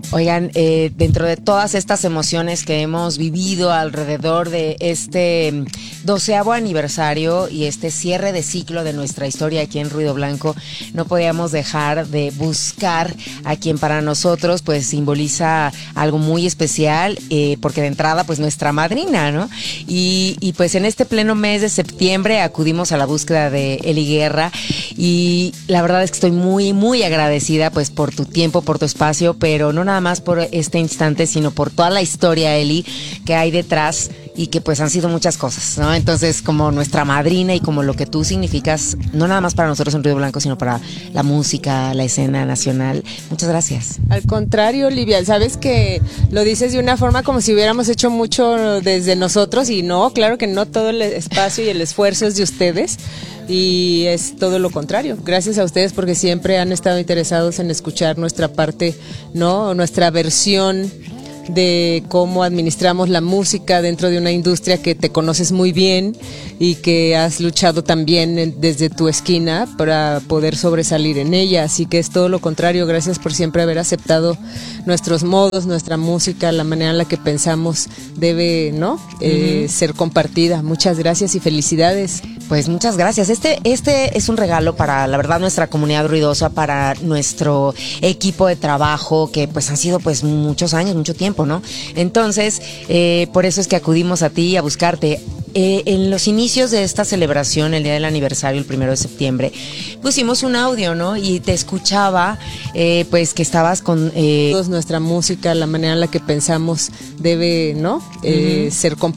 Oigan, dentro de todas estas emociones que hemos vivido alrededor de este 12º aniversario y este cierre de ciclo de nuestra historia aquí en Ruido Blanco, no podíamos dejar de buscar a quien para nosotros pues simboliza algo muy especial, porque de entrada pues nuestra madrina, ¿no? Y pues en este pleno mes de septiembre acudimos a la búsqueda de Eli Guerra y la verdad es que estoy muy, muy agradecida pues por tu tiempo, por tu espacio, pero no nada más por este instante, sino por toda la historia, Eli, que hay detrás y que pues han sido muchas cosas, ¿no? Entonces, como nuestra madrina y como lo que tú significas, no nada más para nosotros en Ruido Blanco, sino para la música, la escena nacional. Muchas gracias. Al contrario, Olivia, sabes que lo dices de una forma como si hubiéramos hecho mucho desde nosotros y no, claro que no, todo el espacio y el esfuerzo es de ustedes. Y es todo lo contrario. Gracias a ustedes porque siempre han estado interesados en escuchar nuestra parte, ¿no? Nuestra versión de cómo administramos la música dentro de una industria que te conoces muy bien y que has luchado también desde tu esquina para poder sobresalir en ella. Así que es todo lo contrario. Gracias por siempre haber aceptado nuestros modos, nuestra música, la manera en la que pensamos debe, ¿no? Ser compartida. Muchas gracias y felicidades. Pues muchas gracias. Este es un regalo para, la verdad, nuestra comunidad ruidosa, para nuestro equipo de trabajo, que pues han sido pues muchos años, mucho tiempo, ¿no? Entonces, por eso es que acudimos a ti a buscarte. En los inicios de esta celebración, el día del aniversario, el 1 de septiembre, pusimos un audio, ¿no? Y te escuchaba, pues que estabas con... Nuestra música, la manera en la que pensamos debe, ¿no? Ser compartida.